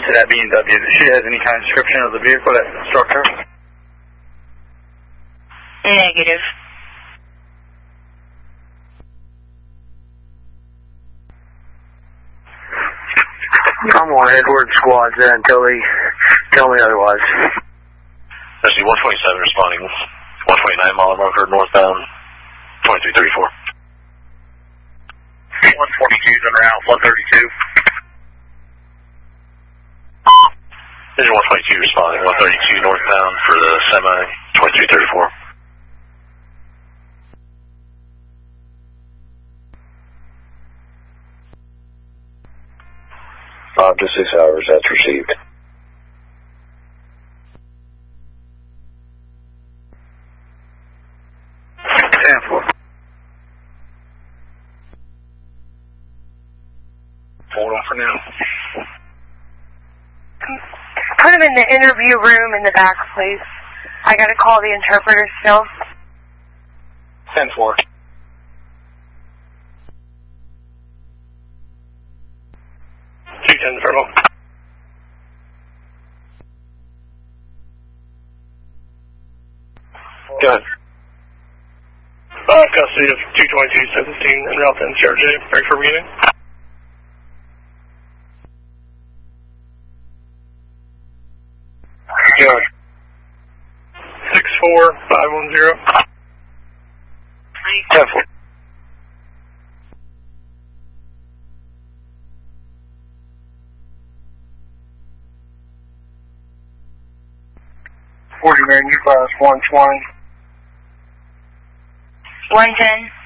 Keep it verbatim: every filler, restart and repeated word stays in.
to that B M W. Does she have any kind of description of the vehicle that struck her? Negative. I'm on Edward Squad then until they tell me otherwise. Actually, one twenty-seven responding, one twenty-nine mile marker northbound, twenty-three thirty-four. one twenty-two on route, one thirty-two. Vision one twenty-two responding, one thirty-two northbound for the semi, twenty-three thirty-four. Five to six hours, that's received. ten four. Hold on for now. Put him in the interview room in the back, please. I gotta call the interpreter still. ten four. two ten Colonel. Go ahead. Uh, custody of two twenty-two seventeen and route ten C R J. Ready for beginning? Go ahead. six four five one zero. ten four. forty-nine, U class one twenty. one ten.